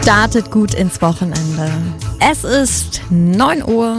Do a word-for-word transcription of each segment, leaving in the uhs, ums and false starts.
Startet gut ins Wochenende. Es ist neun Uhr.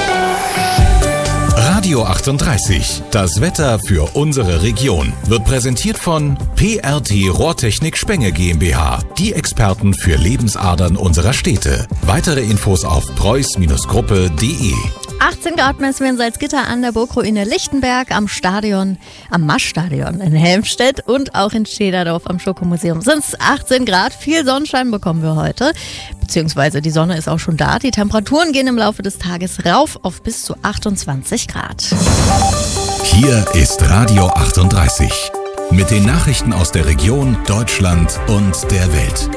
Radio achtunddreißig, das Wetter für unsere Region, wird präsentiert von P R T Rohrtechnik Spenge GmbH, die Experten für Lebensadern unserer Städte. Weitere Infos auf preuß Gruppe punkt de. achtzehn Grad messen wir in Salzgitter an der Burgruine Lichtenberg, am Stadion, am Maschstadion in Helmstedt und auch in Schederdorf am Schokomuseum sind es achtzehn Grad. Viel Sonnenschein bekommen wir heute, beziehungsweise die Sonne ist auch schon da. Die Temperaturen gehen im Laufe des Tages rauf auf bis zu achtundzwanzig Grad. Hier ist Radio achtunddreißig mit den Nachrichten aus der Region, Deutschland und der Welt.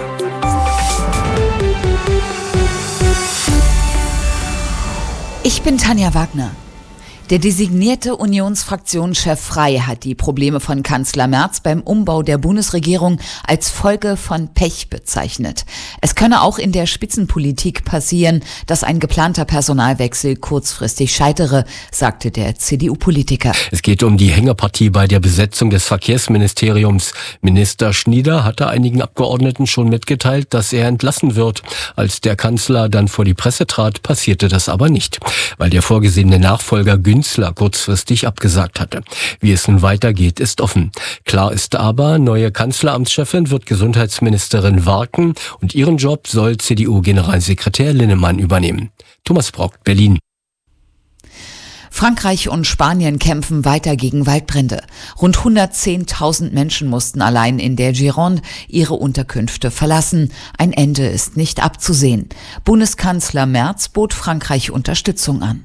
Ich bin Tanja Wagner. Der designierte Unionsfraktionschef Frey hat die Probleme von Kanzler Merz beim Umbau der Bundesregierung als Folge von Pech bezeichnet. Es könne auch in der Spitzenpolitik passieren, dass ein geplanter Personalwechsel kurzfristig scheitere, sagte der C D U-Politiker. Es geht um die Hängepartie bei der Besetzung des Verkehrsministeriums. Minister Schnieder hatte einigen Abgeordneten schon mitgeteilt, dass er entlassen wird. Als der Kanzler dann vor die Presse trat, passierte das aber nicht, weil der vorgesehene Nachfolger Günzler kurzfristig abgesagt hatte. Wie es nun weitergeht, ist offen. Klar ist aber, neue Kanzleramtschefin wird Gesundheitsministerin Warken und ihren Job soll C D U-Generalsekretär Linnemann übernehmen. Thomas Brock, Berlin. Frankreich und Spanien kämpfen weiter gegen Waldbrände. Rund hundertzehntausend Menschen mussten allein in der Gironde ihre Unterkünfte verlassen. Ein Ende ist nicht abzusehen. Bundeskanzler Merz bot Frankreich Unterstützung an.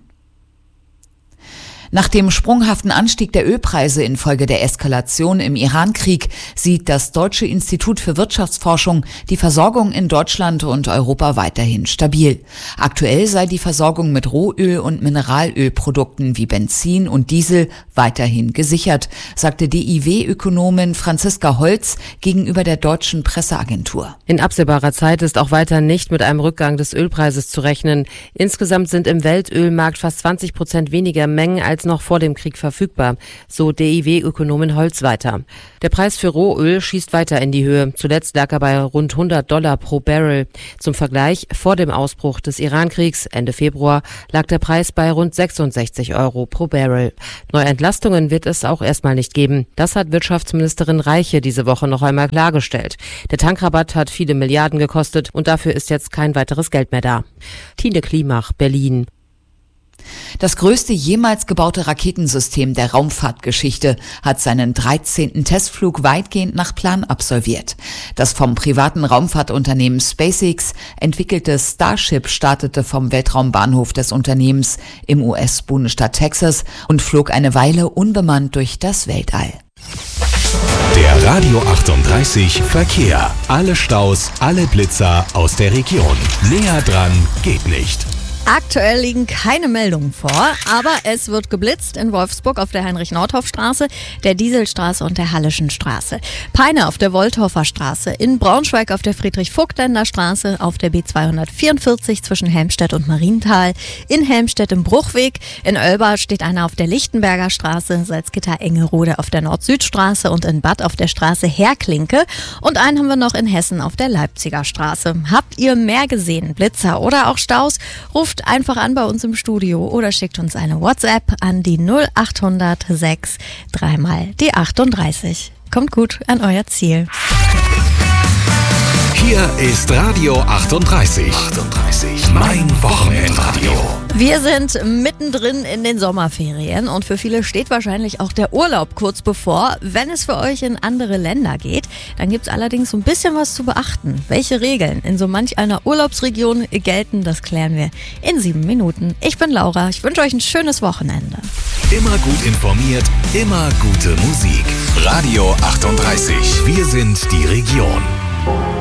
Nach dem sprunghaften Anstieg der Ölpreise infolge der Eskalation im Iran-Krieg sieht das Deutsche Institut für Wirtschaftsforschung die Versorgung in Deutschland und Europa weiterhin stabil. Aktuell sei die Versorgung mit Rohöl- und Mineralölprodukten wie Benzin und Diesel weiterhin gesichert, sagte D I W-Ökonomin Franziska Holz gegenüber der deutschen Presseagentur. In absehbarer Zeit ist auch weiter nicht mit einem Rückgang des Ölpreises zu rechnen. Insgesamt sind im Weltölmarkt fast zwanzig Prozent weniger Mengen als noch vor dem Krieg verfügbar, so D I W-Ökonomin Holz weiter. Der Preis für Rohöl schießt weiter in die Höhe. Zuletzt lag er bei rund hundert Dollar pro Barrel. Zum Vergleich, vor dem Ausbruch des Iran-Kriegs Ende Februar lag der Preis bei rund sechsundsechzig Euro pro Barrel. Neue Entlastungen wird es auch erstmal nicht geben. Das hat Wirtschaftsministerin Reiche diese Woche noch einmal klargestellt. Der Tankrabatt hat viele Milliarden gekostet und dafür ist jetzt kein weiteres Geld mehr da. Tine Klimach, Berlin. Das größte jemals gebaute Raketensystem der Raumfahrtgeschichte hat seinen dreizehnten Testflug weitgehend nach Plan absolviert. Das vom privaten Raumfahrtunternehmen SpaceX entwickelte Starship startete vom Weltraumbahnhof des Unternehmens im U S-Bundesstaat Texas und flog eine Weile unbemannt durch das Weltall. Der Radio achtunddreißig Verkehr. Alle Staus, alle Blitzer aus der Region. Näher dran geht nicht. Aktuell liegen keine Meldungen vor, aber es wird geblitzt in Wolfsburg auf der Heinrich-Nordhoff-Straße, der Dieselstraße und der Hallischen Straße. Peine auf der Wolthoffer Straße, in Braunschweig auf der Friedrich-Vogtländer-Straße, auf der B zweihundertvierundvierzig zwischen Helmstedt und Marienthal, in Helmstedt im Bruchweg, in Oelba steht einer auf der Lichtenberger Straße, Salzgitter-Engerode auf der Nord-Süd-Straße und in Bad auf der Straße Herklinke und einen haben wir noch in Hessen auf der Leipziger Straße. Habt ihr mehr gesehen, Blitzer oder auch Staus? Ruft einfach an bei uns im Studio oder schickt uns eine WhatsApp an die null acht hundert sechs dreimal die achtunddreißig. Kommt gut an euer Ziel. Hier ist Radio achtunddreißig. achtunddreißig. Mein Wochenendradio. Wir sind mittendrin in den Sommerferien und für viele steht wahrscheinlich auch der Urlaub kurz bevor. Wenn es für euch in andere Länder geht, dann gibt es allerdings so ein bisschen was zu beachten. Welche Regeln in so manch einer Urlaubsregion gelten, das klären wir in sieben Minuten. Ich bin Laura, ich wünsche euch ein schönes Wochenende. Immer gut informiert, immer gute Musik. Radio achtunddreißig. Wir sind die Region.